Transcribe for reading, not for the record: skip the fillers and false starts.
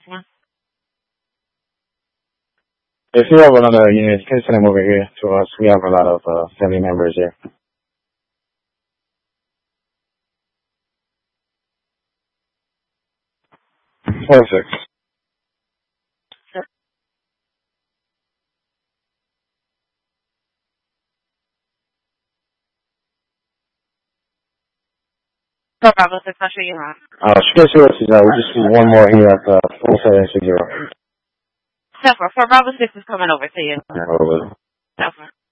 Yeah. If you have another unit, you can send them over here to us. We have a lot of family members here. Perfect. So Bravo 6, I'll show you around. She can show us. We just need one more here at 4760. So for Bravo 6 is coming over to you. Yeah, over. So